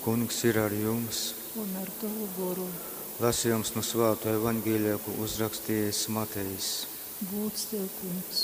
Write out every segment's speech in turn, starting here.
Kungs ir ar jums. Un ar tavu goru. Lasījums no Svēto evaņģēlija, ko uzrakstījis Matejs. Būts tev, Kungs.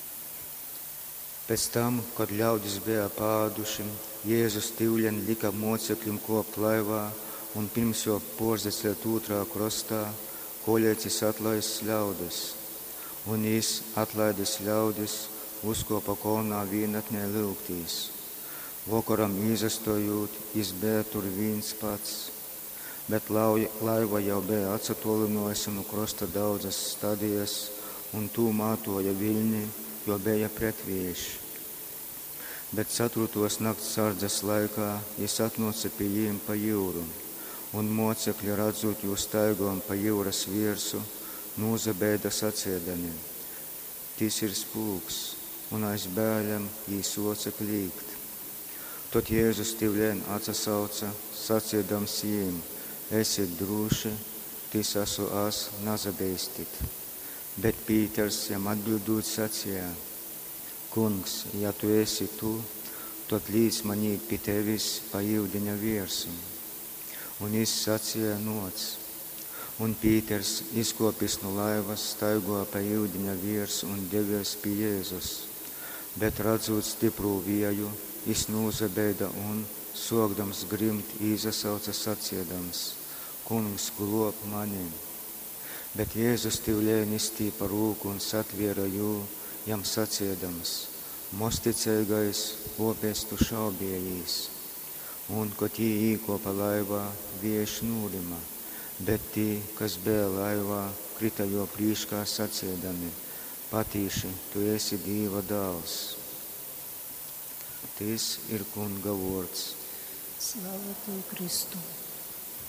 Pēc tam, kad ļaudis bija pāduši, Jēzus tīvļen lika mocekļiem kopt laivā un pirms jau porzecēt otrā krastā, kolēķis atlaists ļaudis. Un viņš atlaidis ļaudis, uzkopa kolnā vienatnē lūgtīs. Vakaram izastojot, viņš bija tur viens pats, bet laiva jau bija atsatolinojusi no krasta daudzas stadijas un tū mātoja viļņi, jo bija pretvieši. Bet 4. nakts sardzes laikā viņš atnāca pie viņiem pa jūru, un mocekļi redzot jūs staigojam pa jūras viersu, nūzabēda sacēdami. Tis ir spūks, un aiz bēļam jī soca klīgt. Tad Jēzus tīvļen atsasauca, sacēdams jīm, esiet droši, tis esmu es, nazabēstit. Bet Pīters jam atbildot sacīja, Kungs, ja tu esi tu, tad līdz man īt pie tevis pa Jūdeņa viersu. Un viņš sacīja noc. Un Pīters izkopis no laivas, staigoja pa Jūdeņa viersu un devies pie Jēzus. Bet redzot stipru vieju, viņš nūzabēda un, sokdams grimt, izasauca sacīdams, Kungs, glāb mani. Bet Jēzus tīvļen izstīpa rūku un satviera jū, jam sacīdams, mosticīgais, kāpēc tu šaubējīs. Un, kad jī īkopa laivā, vējš nūrima, bet tī, kas bija laivā, krita jo prīškā sacīdami, patīši, tu esi Dieva dēls. Tis ir Kunga vārds. Slava tev, Kristu.